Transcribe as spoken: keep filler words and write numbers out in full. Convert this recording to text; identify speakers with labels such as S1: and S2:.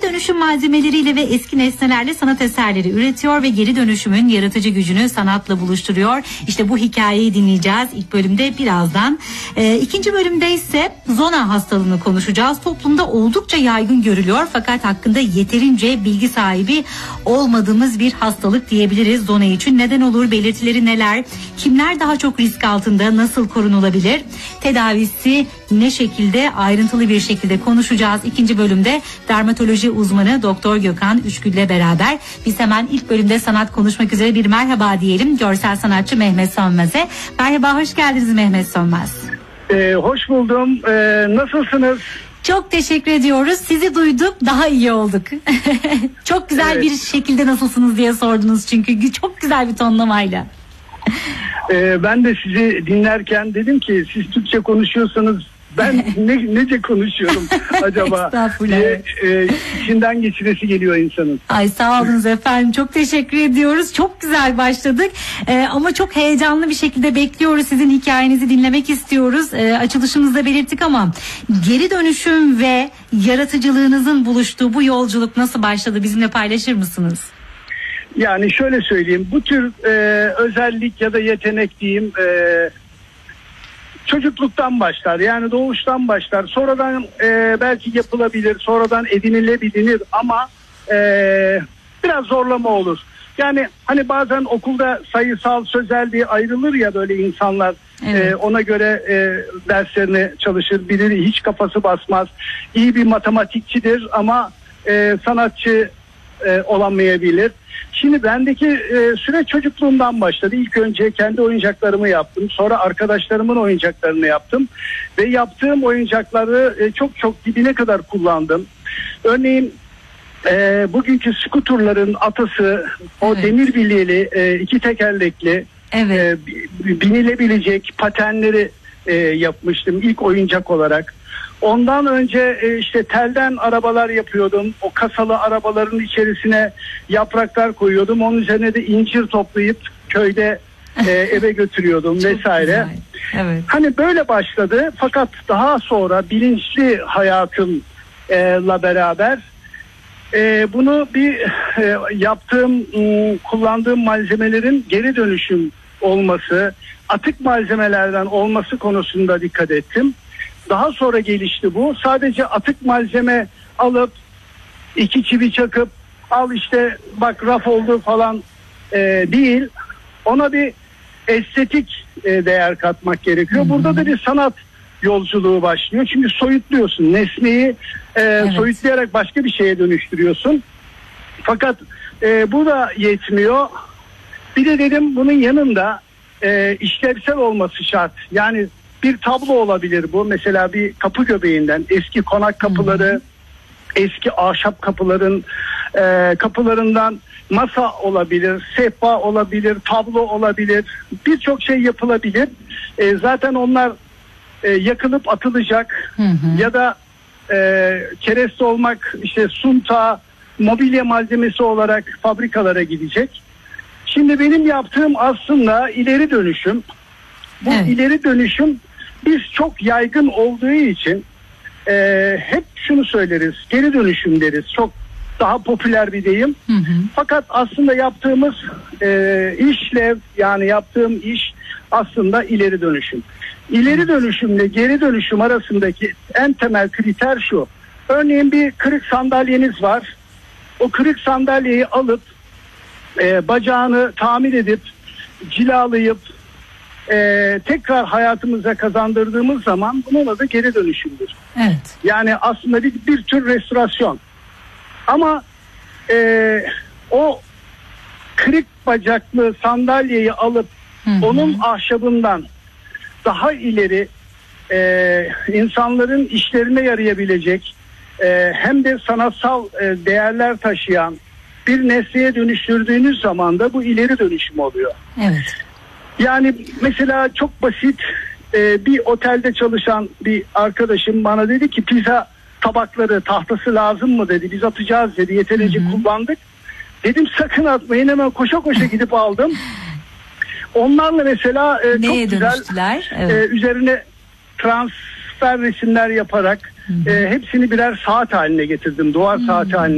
S1: dönüşüm malzemeleriyle ve eski nesnelerle sanat eserleri üretiyor ve geri dönüşümün yaratıcı gücünü sanatla buluşturuyor. İşte bu hikayeyi dinleyeceğiz ilk bölümde birazdan. E, ikinci bölümde ise zona hastalığını konuşacağız. Toplumda oldukça yaygın görülüyor fakat hakkında yeterince bilgi sahibi olmadığımız bir hastalık diyebiliriz. Zona için neden olur, belirtileri neler, kimler daha çok risk altında, nasıl korunulabilir, tedavisi ne şekilde, ayrıntılı bir şekilde konuşacağız. İkinci bölümde dermatoloji uzmanı Doktor Gökhan Üçgül'le beraber biz hemen ilk bölümde sanat konuşmak üzere bir merhaba diyelim görsel sanatçı Mehmet Sönmez'e. Merhaba, hoş geldiniz Mehmet Sönmez.
S2: Ee, hoş buldum. Ee, nasılsınız?
S1: Çok teşekkür ediyoruz. Sizi duyduk, daha iyi olduk. Çok güzel evet. Bir şekilde nasılsınız diye sordunuz çünkü çok güzel bir tonlamayla.
S2: Ee, ben de sizi dinlerken dedim ki siz Türkçe konuşuyorsanız ben ne, nece konuşuyorum acaba diye e, içinden geçiresi geliyor insanın.
S1: Ay sağ olunuz efendim, çok teşekkür ediyoruz. Çok güzel başladık ee, ama çok heyecanlı bir şekilde bekliyoruz, sizin hikayenizi dinlemek istiyoruz. Ee, açılışımızda belirttik ama geri dönüşüm ve yaratıcılığınızın buluştuğu bu yolculuk nasıl başladı, bizimle paylaşır mısınız?
S2: Yani şöyle söyleyeyim, bu tür e, özellik ya da yetenek diyeyim e, çocukluktan başlar, yani doğuştan başlar. Sonradan e, belki yapılabilir, sonradan edinilebilir ama e, biraz zorlama olur. Yani hani bazen okulda sayısal, sözel diye ayrılır ya böyle insanlar. Evet. E, ona göre e, derslerini çalışır, biri hiç kafası basmaz. İyi bir matematikçidir ama e, sanatçı e, olamayabilir. Şimdi bendeki e, süreç çocukluğumdan başladı. İlk önce kendi oyuncaklarımı yaptım. Sonra arkadaşlarımın oyuncaklarını yaptım. Ve yaptığım oyuncakları e, çok çok dibine kadar kullandım. Örneğin e, bugünkü skuturların atası, o evet. demir bilyeli, e, iki tekerlekli, evet. e, binilebilecek patenleri e, yapmıştım ilk oyuncak olarak. Ondan önce e, işte telden arabalar yapıyordum. O kasalı arabaların içerisine yapraklar koyuyordum. Onun üzerine de incir toplayıp köyde e, eve götürüyordum vesaire. Evet. Hani böyle başladı. Fakat daha sonra bilinçli hayatımla beraber e, bunu bir e, yaptığım, kullandığım malzemelerin geri dönüşüm olması, atık malzemelerden olması konusunda dikkat ettim. Daha sonra gelişti bu. Sadece atık malzeme alıp iki çivi çakıp al işte bak raf oldu falan e, değil. Ona bir estetik e, değer katmak gerekiyor. Hmm. Burada da bir sanat yolculuğu başlıyor. Çünkü soyutluyorsun. Nesneyi e, evet. soyutlayarak başka bir şeye dönüştürüyorsun. Fakat e, bu da yetmiyor. Bir de dedim bunun yanında e, işlevsel olması şart. Yani bir tablo olabilir bu. Mesela bir kapı göbeğinden eski konak kapıları, hmm. eski ahşap kapıların e, kapılarından masa olabilir, sehpa olabilir, tablo olabilir. Birçok şey yapılabilir. E, zaten onlar e, yakılıp atılacak hmm. ya da e, kereste olmak, işte sunta, mobilya malzemesi olarak fabrikalara gidecek. Şimdi benim yaptığım aslında ileri dönüşüm. Bu evet. ileri dönüşüm biz çok yaygın olduğu için e, hep şunu söyleriz, geri dönüşüm deriz. Çok daha popüler bir deyim. Hı hı. Fakat aslında yaptığımız e, işlev, yani yaptığım iş aslında ileri dönüşüm. İleri dönüşümle geri dönüşüm arasındaki en temel kriter şu. Örneğin bir kırık sandalyeniz var. O kırık sandalyeyi alıp e, bacağını tamir edip cilalayıp Ee, tekrar hayatımıza kazandırdığımız zaman bunun adı geri dönüşümdür. Evet. Yani aslında bir, bir tür restorasyon. Ama e, o kırık bacaklı sandalyeyi alıp hı hı. onun ahşabından daha ileri e, insanların işlerine yarayabilecek e, hem de sanatsal e, değerler taşıyan bir nesneye dönüştürdüğünüz zaman da bu ileri dönüşüm oluyor. Evet. Yani mesela çok basit e, bir otelde çalışan bir arkadaşım bana dedi ki pizza tabakları tahtası lazım mı dedi. Biz atacağız dedi. Yeterince hı hı. kullandık. Dedim sakın atmayın, hemen koşa koşa gidip aldım. Onlarla mesela e, çok güzel evet. e, üzerine transfer resimler yaparak hı hı. e, hepsini birer saat haline getirdim. Duvar hı hı. saati haline